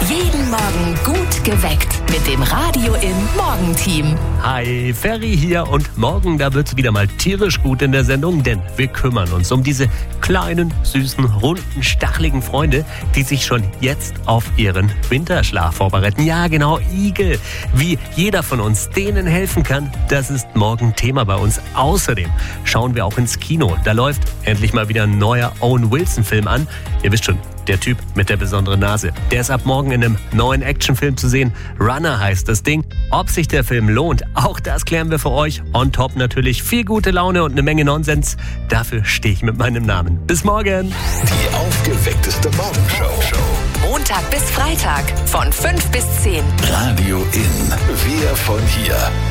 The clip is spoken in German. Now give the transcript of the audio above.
Jeden Morgen gut geweckt mit dem Radio im Morgenteam. Hi, Ferry hier und morgen, da wird's wieder mal tierisch gut in der Sendung, denn wir kümmern uns um diese kleinen, süßen, runden, stacheligen Freunde, die sich schon jetzt auf ihren Winterschlaf vorbereiten. Ja, genau, Igel. Wie jeder von uns denen helfen kann, das ist morgen Thema bei uns. Außerdem schauen wir auch ins Kino. Da läuft endlich mal wieder ein neuer Owen Wilson-Film an. Ihr wisst schon, der Typ mit der besonderen Nase. Der ist ab morgen in einem neuen Actionfilm zu sehen. Runner heißt das Ding. Ob sich der Film lohnt, auch das klären wir für euch. On top natürlich viel gute Laune und eine Menge Nonsens. Dafür stehe ich mit meinem Namen. Bis morgen. Die aufgeweckteste Morgenshow. Montag bis Freitag von 5 bis 10. Radio In. Wir von hier.